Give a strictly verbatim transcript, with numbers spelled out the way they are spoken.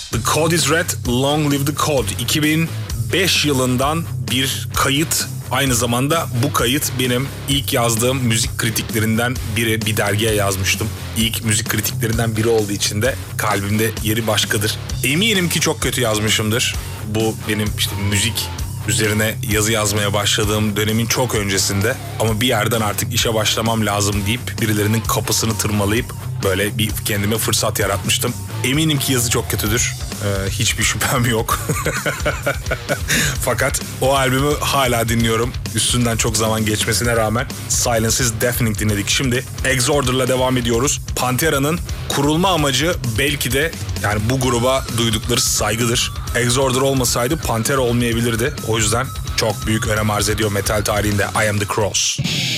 The Code is Red, Long Live the Code. iki bin beş yılından bir kayıt. Aynı zamanda bu kayıt benim ilk yazdığım müzik kritiklerinden biri. Bir dergiye yazmıştım. İlk müzik kritiklerinden biri olduğu için de kalbimde yeri başkadır. Eminim ki çok kötü yazmışımdır. Bu benim işte müzik üzerine yazı yazmaya başladığım dönemin çok öncesinde. Ama bir yerden artık işe başlamam lazım deyip birilerinin kapısını tırmalayıp böyle bir kendime fırsat yaratmıştım. Eminim ki yazı çok kötüdür. Ee, hiçbir şüphem yok. Fakat o albümü hala dinliyorum. Üstünden çok zaman geçmesine rağmen. Silence is Deafening dinledik. Şimdi Exorder'la devam ediyoruz. Pantera'nın kurulma amacı belki de yani bu gruba duydukları saygıdır. Exorder olmasaydı Pantera olmayabilirdi. O yüzden çok büyük önem arz ediyor metal tarihinde I Am The Cross.